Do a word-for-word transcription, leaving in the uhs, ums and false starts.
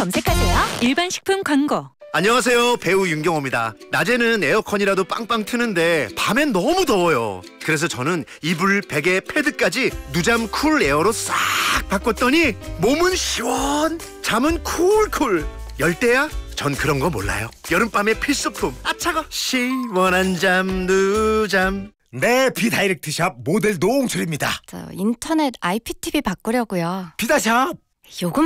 검색하세요. 일반 식품 광고. 안녕하세요, 배우 윤경호입니다. 낮에는 에어컨이라도 빵빵 트는데 밤엔 너무 더워요. 그래서 저는 이불, 베개, 패드까지 누잠 쿨 에어로 싹 바꿨더니 몸은 시원, 잠은 쿨쿨. 열대야? 전 그런 거 몰라요. 여름밤의 필수품. 아 차가. 시원한 잠 누잠. 네, 비다이렉트샵 모델 노홍철입니다. 저 인터넷 아이피티비 바꾸려고요. 비다샵. 요금